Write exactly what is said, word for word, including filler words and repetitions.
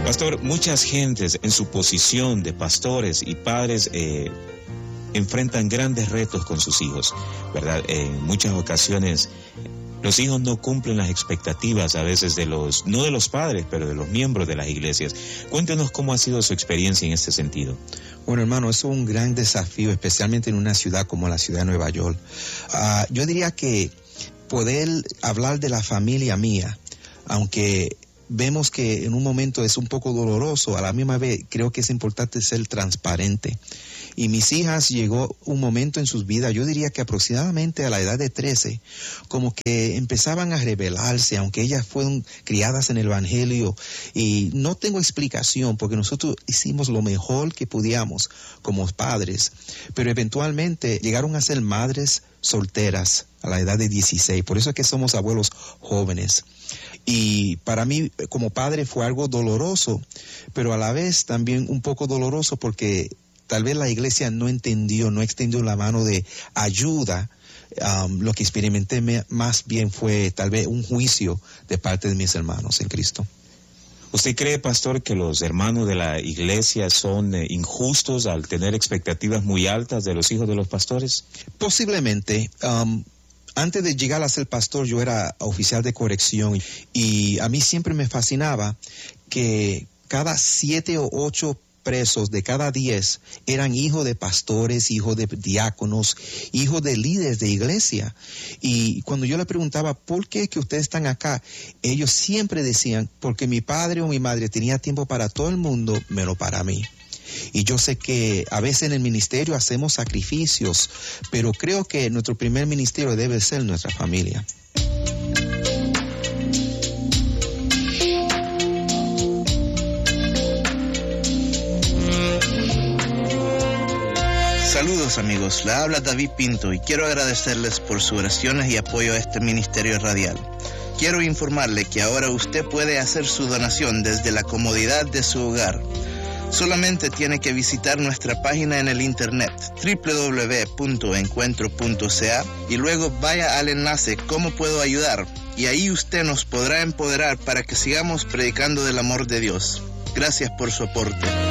Pastor, muchas gentes en su posición de pastores y padres eh, enfrentan grandes retos con sus hijos, ¿verdad? En muchas ocasiones los hijos no cumplen las expectativas a veces de los, no de los padres, pero de los miembros de las iglesias. Cuéntenos cómo ha sido su experiencia en este sentido. Bueno, hermano, eso es un gran desafío, especialmente en una ciudad como la ciudad de Nueva York. Uh, yo diría que poder hablar de la familia mía, aunque vemos que en un momento es un poco doloroso, a la misma vez creo que es importante ser transparente. Y mis hijas llegó un momento en sus vidas, yo diría que aproximadamente a la edad de trece, como que empezaban a rebelarse, aunque ellas fueron criadas en el Evangelio. Y no tengo explicación, porque nosotros hicimos lo mejor que podíamos como padres, pero eventualmente llegaron a ser madres solteras a la edad de dieciséis. Por eso es que somos abuelos jóvenes. Y para mí como padre fue algo doloroso, pero a la vez también un poco doloroso porque tal vez la iglesia no entendió, no extendió la mano de ayuda. Um, lo que experimenté me, más bien fue tal vez un juicio de parte de mis hermanos en Cristo. ¿Usted cree, pastor, que los hermanos de la iglesia son eh, injustos al tener expectativas muy altas de los hijos de los pastores? Posiblemente. Um, Antes de llegar a ser pastor, yo era oficial de corrección y a mí siempre me fascinaba que cada siete o ocho presos de cada diez eran hijos de pastores, hijos de diáconos, hijos de líderes de iglesia. Y cuando yo le preguntaba, ¿por qué que ustedes están acá? Ellos siempre decían, porque mi padre o mi madre tenía tiempo para todo el mundo, menos para mí. Y yo sé que a veces en el ministerio hacemos sacrificios, pero creo que nuestro primer ministerio debe ser nuestra familia. Saludos amigos, le habla David Pinto y quiero agradecerles por sus oraciones y apoyo a este ministerio radial. Quiero informarle que ahora usted puede hacer su donación desde la comodidad de su hogar. Solamente tiene que visitar nuestra página en el internet doble u doble u doble u punto encuentro punto c a y luego vaya al enlace ¿Cómo puedo ayudar? Y ahí usted nos podrá empoderar para que sigamos predicando del amor de Dios. Gracias por su aporte.